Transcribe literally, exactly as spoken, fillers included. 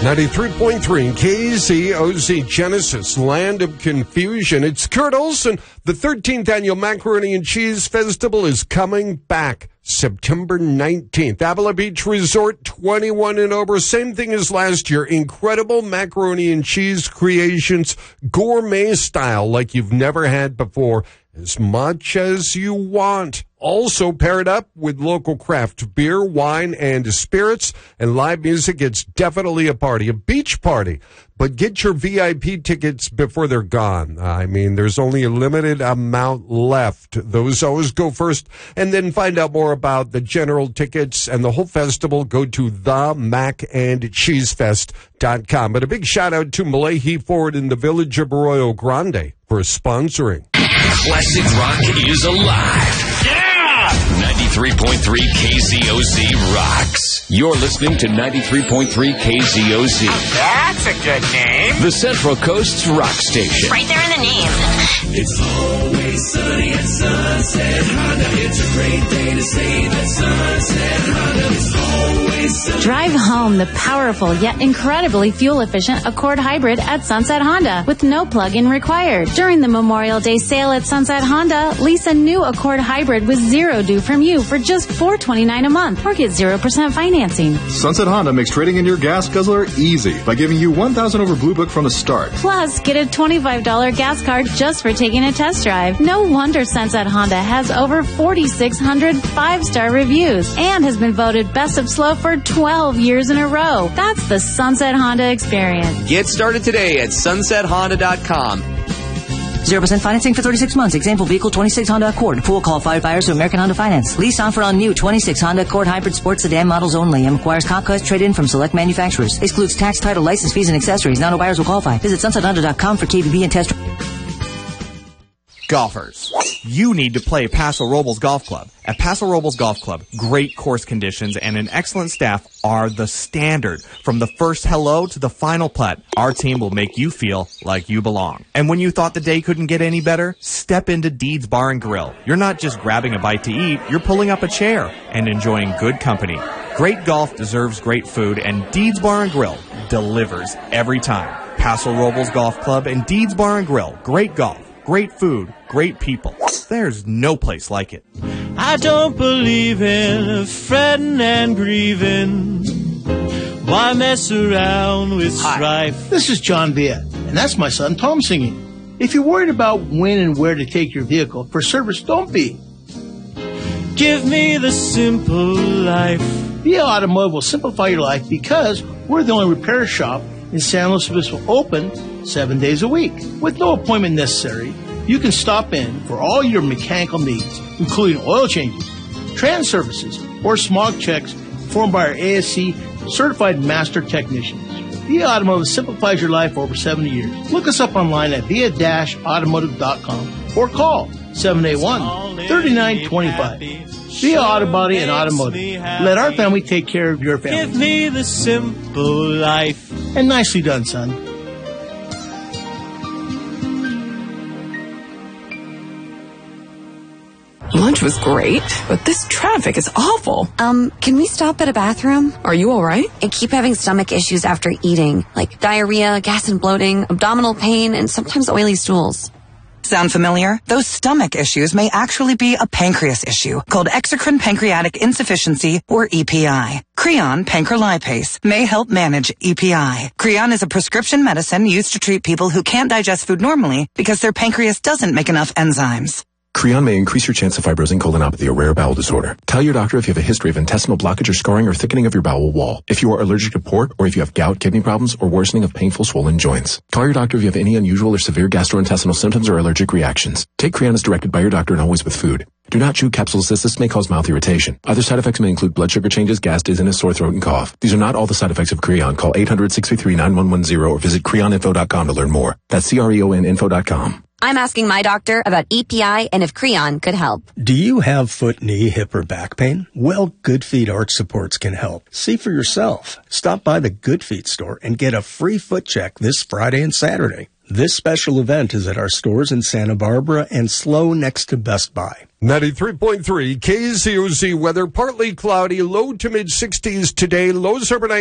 ninety-three point three K Z O Z Genesis, Land of Confusion. It's Kurt Olson. The thirteenth Annual Macaroni and Cheese Festival is coming back September nineteenth. Avila Beach Resort, twenty-one and over. Same thing as last year. Incredible macaroni and cheese creations, gourmet style like you've never had before. As much as you want. Also paired up with local craft beer, wine, and spirits. And live music. It's definitely a party, a beach party. But get your V I P tickets before they're gone. I mean, there's only a limited amount left. Those always go first. And then find out more about the general tickets and the whole festival. Go to the mac and cheese fest dot com. But a big shout out to Malahi Ford in the village of Arroyo Grande for sponsoring. Classic rock is alive. Yeah! ninety-three point three K Z O Z rocks. You're listening to ninety-three point three K Z O Z. That's a good name. The Central Coast's rock station. Right there in the name. It's always sunny at Sunset Honda. It's a great day to save at Sunset Honda. It's always sunny. Drive home the powerful yet incredibly fuel-efficient Accord Hybrid at Sunset Honda with no plug-in required. During the Memorial Day sale at Sunset Honda, lease a new Accord Hybrid with zero due from you for just four hundred twenty-nine dollars a month or get zero percent financing. Sunset Honda makes trading in your gas guzzler easy by giving you one thousand dollars over Blue Book from the start. Plus, get a twenty-five dollars gas card just for taking a test drive. No wonder Sunset Honda has over four thousand six hundred five-star reviews and has been voted Best of Slow for twelve years in a row. That's the Sunset Honda experience. Get started today at sunset honda dot com. zero percent financing for thirty-six months. Example vehicle twenty-six Honda Accord. Full qualified buyers through American Honda Finance. Lease offer on new twenty-six Honda Accord Hybrid Sports Sedan models only and requires comp cuts trade-in from select manufacturers. Excludes tax, title, license fees, and accessories. Not all buyers will qualify. Visit sunset honda dot com for K V B and test. Golfers, you need to play Paso Robles Golf Club. At Paso Robles Golf Club, great course conditions and an excellent staff are the standard. From the first hello to the final putt, our team will make you feel like you belong. And when you thought the day couldn't get any better, step into Deeds Bar and Grill. You're not just grabbing a bite to eat, you're pulling up a chair and enjoying good company. Great golf deserves great food, and Deeds Bar and Grill delivers every time. Paso Robles Golf Club and Deeds Bar and Grill. Great golf. Great food, great people. There's no place like it. I don't believe in fretting and grieving. Why mess around with strife? Hi, this is John Villa, and that's my son Tom singing. If you're worried about when and where to take your vehicle for service, don't be. Give me the simple life. Villa Automotive will simplify your life because we're the only repair shop in San Luis Obispo open seven days a week. With no appointment necessary, you can stop in for all your mechanical needs, including oil changes, trans services, or smog checks performed by our A S C certified master technicians. Via Automotive simplifies your life for over seventy years. Look us up online at via dash automotive dot com or call seven eight one, three nine two five. Via Auto Body and Automotive. Let our family take care of your family. Give me the simple life. And nicely done, son. Lunch was great, but this traffic is awful. Um, can we stop at a bathroom? Are you all right? I keep having stomach issues after eating, like diarrhea, gas and bloating, abdominal pain, and sometimes oily stools. Sound familiar? Those stomach issues may actually be a pancreas issue called exocrine pancreatic insufficiency, or E P I. Creon pancrelipase may help manage E P I. Creon is a prescription medicine used to treat people who can't digest food normally because their pancreas doesn't make enough enzymes. Creon may increase your chance of fibrosing colonopathy, a rare bowel disorder. Tell your doctor if you have a history of intestinal blockage or scarring or thickening of your bowel wall. If you are allergic to pork, or if you have gout, kidney problems, or worsening of painful swollen joints. Call your doctor if you have any unusual or severe gastrointestinal symptoms or allergic reactions. Take Creon as directed by your doctor and always with food. Do not chew capsules as this may cause mouth irritation. Other side effects may include blood sugar changes, gas, dizziness, sore throat, and cough. These are not all the side effects of Creon. Call eight hundred, six three three, nine one one zero or visit creon info dot com to learn more. That's C R E O N info dot com. I'm asking my doctor about E P I and if Creon could help. Do you have foot, knee, hip, or back pain? Well, Good Feet Arch Supports can help. See for yourself. Stop by the Good Feet store and get a free foot check this Friday and Saturday. This special event is at our stores in Santa Barbara and Slow next to Best Buy. ninety-three point three K Z O Z weather, partly cloudy, low to mid sixties today, lows overnight.